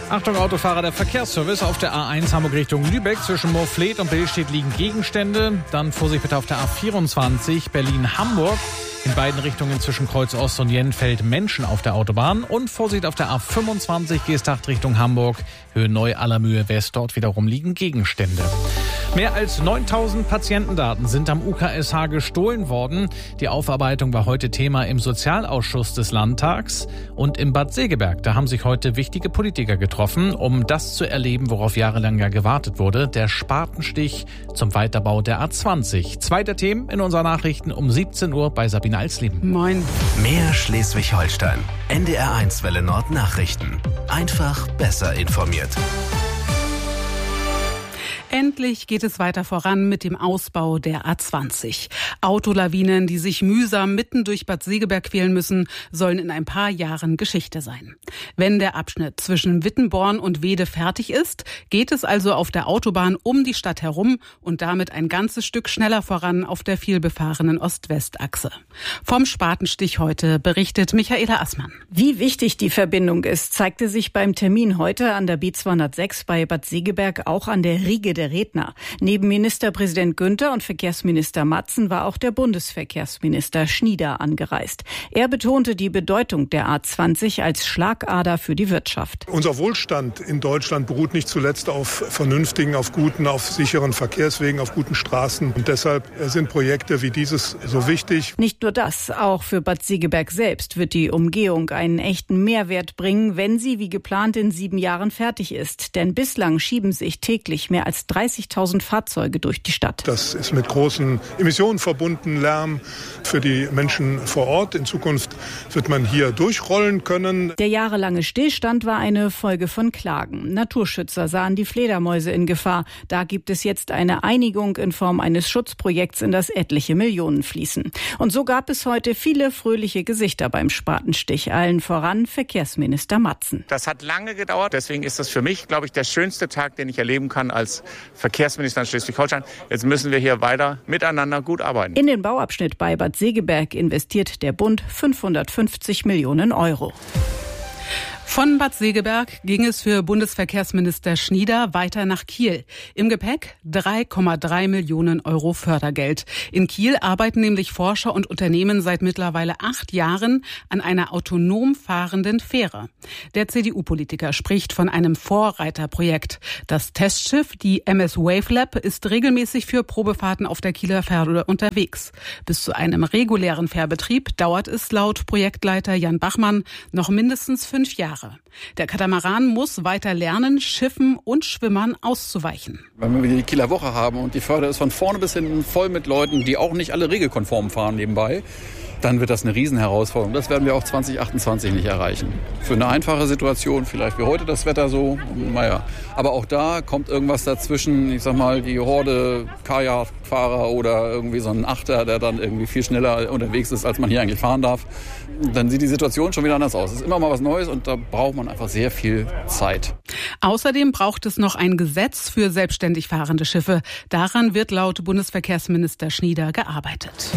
Achtung Autofahrer, der Verkehrsservice auf der A1 Hamburg Richtung Lübeck. Zwischen Moorfleet und Billstedt liegen Gegenstände. Dann Vorsicht bitte auf der A24 Berlin-Hamburg. In beiden Richtungen zwischen Kreuz Ost und Jenfeld Menschen auf der Autobahn. Und Vorsicht auf der A25 Geesthacht Richtung Hamburg. Höhe Neu-Allermühe West. Dort wiederum liegen Gegenstände. Mehr als 9000 Patientendaten sind am UKSH gestohlen worden. Die Aufarbeitung war heute Thema im Sozialausschuss des Landtags. Und im Bad Segeberg, da haben sich heute wichtige Politiker getroffen, um das zu erleben, worauf jahrelang ja gewartet wurde. Der Spatenstich zum Weiterbau der A20. Zweiter Themen in unseren Nachrichten um 17 Uhr bei Sabine Alsleben. Moin. Mehr Schleswig-Holstein. NDR1 Welle Nord Nachrichten. Einfach besser informiert. Endlich geht es weiter voran mit dem Ausbau der A20. Autolawinen, die sich mühsam mitten durch Bad Segeberg quälen müssen, sollen in ein paar Jahren Geschichte sein. Wenn der Abschnitt zwischen Wittenborn und Weede fertig ist, geht es also auf der Autobahn um die Stadt herum und damit ein ganzes Stück schneller voran auf der vielbefahrenen Ost-West-Achse. Vom Spatenstich heute berichtet Michaela Assmann. Wie wichtig die Verbindung ist, zeigte sich beim Termin heute an der B206 bei Bad Segeberg auch an der Riege der Redner. Neben Ministerpräsident Günther und Verkehrsminister Matzen war auch der Bundesverkehrsminister Schnieder angereist. Er betonte die Bedeutung der A20 als Schlagader für die Wirtschaft. Unser Wohlstand in Deutschland beruht nicht zuletzt auf vernünftigen, auf guten, auf sicheren Verkehrswegen, auf guten Straßen. Und deshalb sind Projekte wie dieses so wichtig. Nicht nur das, auch für Bad Segeberg selbst wird die Umgehung einen echten Mehrwert bringen, wenn sie wie geplant in 7 Jahren fertig ist. Denn bislang schieben sich täglich mehr als 30.000 Fahrzeuge durch die Stadt. Das ist mit großen Emissionen verbunden, Lärm für die Menschen vor Ort. In Zukunft wird man hier durchrollen können. Der jahrelange Stillstand war eine Folge von Klagen. Naturschützer sahen die Fledermäuse in Gefahr. Da gibt es jetzt eine Einigung in Form eines Schutzprojekts, in das etliche Millionen fließen. Und so gab es heute viele fröhliche Gesichter beim Spatenstich. Allen voran Verkehrsminister Matzen. Das hat lange gedauert. Deswegen ist das für mich, glaube ich, der schönste Tag, den ich erleben kann als Verkehrsminister in Schleswig-Holstein. Jetzt müssen wir hier weiter miteinander gut arbeiten. In den Bauabschnitt bei Bad Segeberg investiert der Bund 550 Millionen Euro. Von Bad Segeberg ging es für Bundesverkehrsminister Schnieder weiter nach Kiel. Im Gepäck 3,3 Millionen Euro Fördergeld. In Kiel arbeiten nämlich Forscher und Unternehmen seit mittlerweile 8 Jahren an einer autonom fahrenden Fähre. Der CDU-Politiker spricht von einem Vorreiterprojekt. Das Testschiff, die MS Wavelab, ist regelmäßig für Probefahrten auf der Kieler Fähre unterwegs. Bis zu einem regulären Fährbetrieb dauert es laut Projektleiter Jan Bachmann noch mindestens 5 Jahre. Der Katamaran muss weiter lernen, Schiffen und Schwimmern auszuweichen. Wenn wir die Kieler Woche haben und die Förder ist von vorne bis hinten voll mit Leuten, die auch nicht alle regelkonform fahren nebenbei, dann wird das eine Riesenherausforderung. Das werden wir auch 2028 nicht erreichen. Für eine einfache Situation, vielleicht wie heute das Wetter so, naja. Aber auch da kommt irgendwas dazwischen, ich sag mal, die Horde Kajakfahrer oder irgendwie so ein Achter, der dann irgendwie viel schneller unterwegs ist, als man hier eigentlich fahren darf. Dann sieht die Situation schon wieder anders aus. Es ist immer mal was Neues und da braucht man einfach sehr viel Zeit. Außerdem braucht es noch ein Gesetz für selbstständig fahrende Schiffe. Daran wird laut Bundesverkehrsminister Schnieder gearbeitet.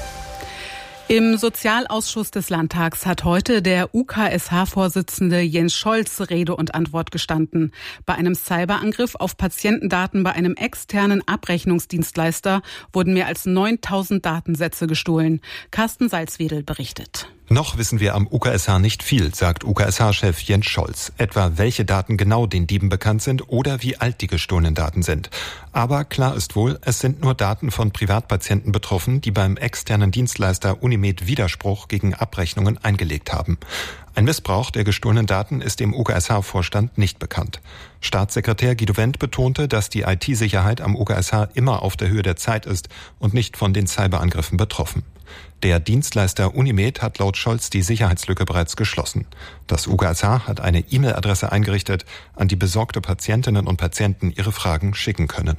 Im Sozialausschuss des Landtags hat heute der UKSH-Vorsitzende Jens Scholz Rede und Antwort gestanden. Bei einem Cyberangriff auf Patientendaten bei einem externen Abrechnungsdienstleister wurden mehr als 9000 Datensätze gestohlen. Carsten Salzwedel berichtet. Noch wissen wir am UKSH nicht viel, sagt UKSH-Chef Jens Scholz. Etwa welche Daten genau den Dieben bekannt sind oder wie alt die gestohlenen Daten sind. Aber klar ist wohl, es sind nur Daten von Privatpatienten betroffen, die beim externen Dienstleister Unimed Widerspruch gegen Abrechnungen eingelegt haben. Ein Missbrauch der gestohlenen Daten ist dem UKSH-Vorstand nicht bekannt. Staatssekretär Guido Wendt betonte, dass die IT-Sicherheit am UKSH immer auf der Höhe der Zeit ist und nicht von den Cyberangriffen betroffen. Der Dienstleister Unimed hat laut Scholz die Sicherheitslücke bereits geschlossen. Das UKSH hat eine E-Mail-Adresse eingerichtet, an die besorgte Patientinnen und Patienten ihre Fragen schicken können.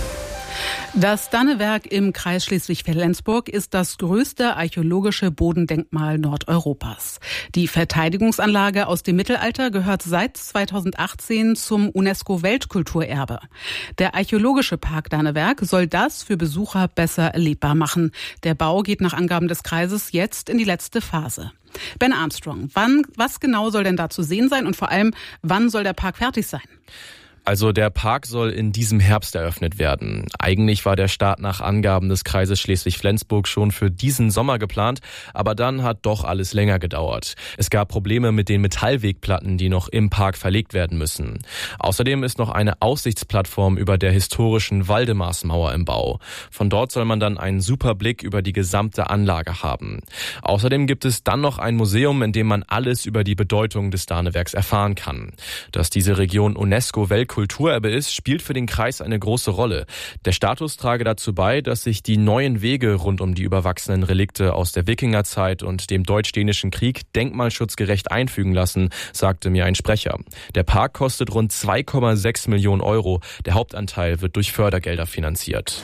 Das Dannewerk im Kreis Schleswig-Flensburg ist das größte archäologische Bodendenkmal Nordeuropas. Die Verteidigungsanlage aus dem Mittelalter gehört seit 2018 zum UNESCO-Weltkulturerbe. Der archäologische Park Dannewerk soll das für Besucher besser erlebbar machen. Der Bau geht nach Angaben des Kreises jetzt in die letzte Phase. Ben Armstrong, was genau soll denn da zu sehen sein und vor allem, wann soll der Park fertig sein? Also der Park soll in diesem Herbst eröffnet werden. Eigentlich war der Start nach Angaben des Kreises Schleswig-Flensburg schon für diesen Sommer geplant, aber dann hat doch alles länger gedauert. Es gab Probleme mit den Metallwegplatten, die noch im Park verlegt werden müssen. Außerdem ist noch eine Aussichtsplattform über der historischen Waldemarsmauer im Bau. Von dort soll man dann einen super Blick über die gesamte Anlage haben. Außerdem gibt es dann noch ein Museum, in dem man alles über die Bedeutung des Danewerks erfahren kann. Dass diese Region UNESCO-Weltkulturerbe ist, spielt für den Kreis eine große Rolle. Der Status trage dazu bei, dass sich die neuen Wege rund um die überwachsenen Relikte aus der Wikingerzeit und dem Deutsch-Dänischen Krieg denkmalschutzgerecht einfügen lassen, sagte mir ein Sprecher. Der Park kostet rund 2,6 Millionen Euro. Der Hauptanteil wird durch Fördergelder finanziert.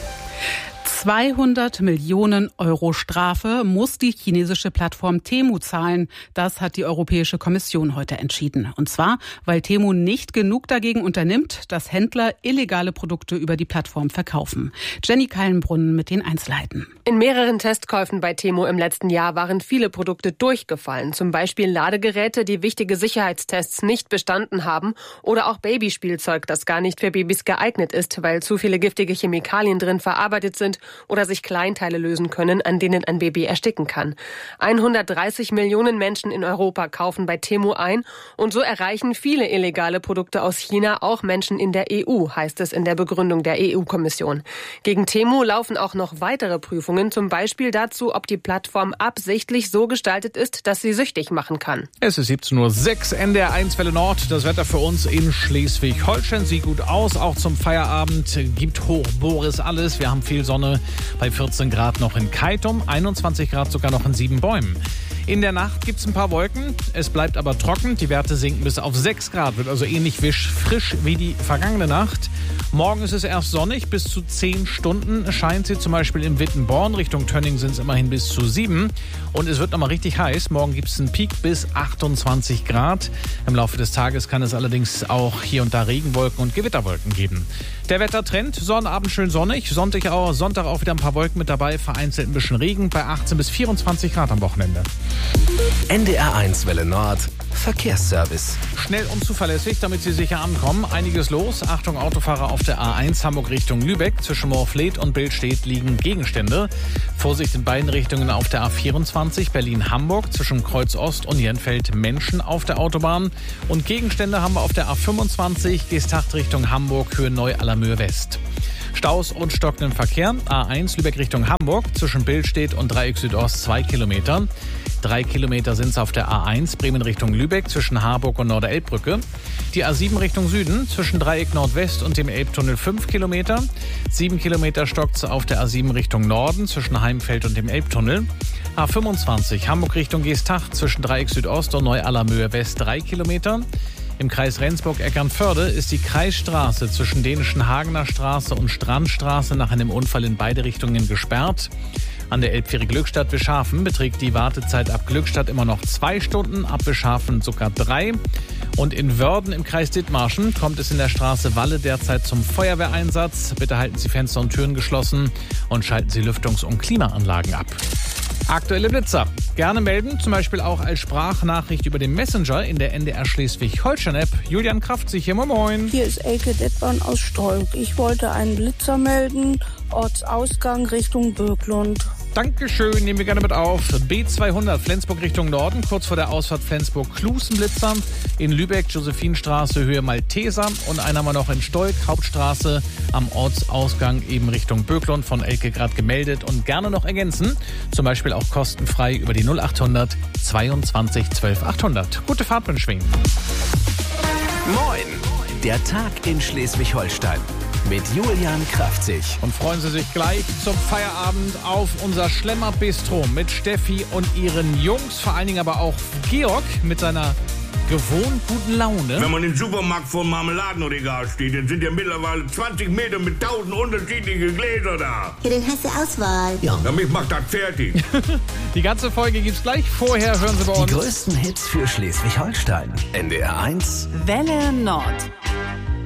200 Millionen Euro Strafe muss die chinesische Plattform Temu zahlen. Das hat die Europäische Kommission heute entschieden. Und zwar, weil Temu nicht genug dagegen unternimmt, dass Händler illegale Produkte über die Plattform verkaufen. Jenny Kallenbrunn mit den Einzelheiten. In mehreren Testkäufen bei Temu im letzten Jahr waren viele Produkte durchgefallen. Zum Beispiel Ladegeräte, die wichtige Sicherheitstests nicht bestanden haben, oder auch Babyspielzeug, das gar nicht für Babys geeignet ist, weil zu viele giftige Chemikalien drin verarbeitet sind oder sich Kleinteile lösen können, an denen ein Baby ersticken kann. 130 Millionen Menschen in Europa kaufen bei Temu ein und so erreichen viele illegale Produkte aus China auch Menschen in der EU, heißt es in der Begründung der EU-Kommission. Gegen Temu laufen auch noch weitere Prüfungen, zum Beispiel dazu, ob die Plattform absichtlich so gestaltet ist, dass sie süchtig machen kann. Es ist 17:06 Uhr, NDR 1 Welle Nord. Das Wetter für uns in Schleswig-Holstein sieht gut aus, auch zum Feierabend gibt hoch Boris alles. Wir haben viel Sonne. Bei 14 Grad noch in Keitum, 21 Grad sogar noch in Siebenbäumen. In der Nacht gibt es ein paar Wolken, es bleibt aber trocken. Die Werte sinken bis auf 6 Grad, wird also ähnlich frisch wie die vergangene Nacht. Morgen ist es erst sonnig, bis zu 10 Stunden scheint sie zum Beispiel in Wittenborn. Richtung Tönning sind es immerhin bis zu 7. Und es wird nochmal richtig heiß. Morgen gibt es einen Peak bis 28 Grad. Im Laufe des Tages kann es allerdings auch hier und da Regenwolken und Gewitterwolken geben. Der Wettertrend, Sonnabend schön sonnig, Sonntag auch wieder ein paar Wolken mit dabei, vereinzelt ein bisschen Regen bei 18 bis 24 Grad am Wochenende. NDR 1 Welle Nord, Verkehrsservice. Schnell und zuverlässig, damit Sie sicher ankommen. Einiges los. Achtung, Autofahrer auf der A1 Hamburg Richtung Lübeck. Zwischen Moorfleet und Billstedt liegen Gegenstände. Vorsicht in beiden Richtungen auf der A24 Berlin-Hamburg. Zwischen Kreuz Ost und Jenfeld Menschen auf der Autobahn. Und Gegenstände haben wir auf der A25 Geesthacht Richtung Hamburg, Höhe Neu-Allermöhe West. Staus und stockenden Verkehr. A1 Lübeck Richtung Hamburg. Zwischen Billstedt und Dreieck Südost 2 Kilometer. 3 Kilometer sind es auf der A1 Bremen Richtung Lübeck zwischen Harburg und Norder-Elbbrücke. Die A7 Richtung Süden zwischen Dreieck Nordwest und dem Elbtunnel 5 Kilometer. 7 Kilometer stockt es auf der A7 Richtung Norden zwischen Heimfeld und dem Elbtunnel. A25 Hamburg Richtung Geesthacht zwischen Dreieck Südost und Neu-Allermöhe West 3 Kilometer. Im Kreis Rendsburg-Eckernförde ist die Kreisstraße zwischen Dänischen Hagener Straße und Strandstraße nach einem Unfall in beide Richtungen gesperrt. An der Elbfähre Glückstadt-Wischhafen beträgt die Wartezeit ab Glückstadt immer noch 2 Stunden, ab Wischhafen sogar 3. Und in Wörden im Kreis Dithmarschen kommt es in der Straße Walle derzeit zum Feuerwehreinsatz. Bitte halten Sie Fenster und Türen geschlossen und schalten Sie Lüftungs- und Klimaanlagen ab. Aktuelle Blitzer. Gerne melden, zum Beispiel auch als Sprachnachricht über den Messenger in der NDR Schleswig-Holstein-App. Julian Kraftzig hier, moin. Hier ist Elke Detborn aus Strolk. Ich wollte einen Blitzer melden, Ortsausgang Richtung Böklund. Dankeschön, nehmen wir gerne mit auf. B200 Flensburg Richtung Norden, kurz vor der Ausfahrt Flensburg-Klusenblitzer. In Lübeck, Josephinstraße, Höhe Malteser. Und einen haben wir noch in Stolk, Hauptstraße, am Ortsausgang eben Richtung Böklund, von Elke gerade gemeldet. Und gerne noch ergänzen, zum Beispiel auch kostenfrei über die 0800 22 12 800. Gute Fahrt wünschen wir Ihnen. Moin, der Tag in Schleswig-Holstein. Mit Julian Kraftzig. Und freuen Sie sich gleich zum Feierabend auf unser Schlemmer-Bistro mit Steffi und ihren Jungs. Vor allen Dingen aber auch Georg mit seiner gewohnt guten Laune. Wenn man im Supermarkt vor dem Marmeladenregal steht, dann sind ja mittlerweile 20 Meter mit 1000 unterschiedliche Gläser da. Ja, dann hast du Auswahl. Ja, mich macht das fertig. Die ganze Folge gibt's gleich. Vorher hören Sie bei uns Die größten Hits für Schleswig-Holstein. NDR 1 Welle Nord.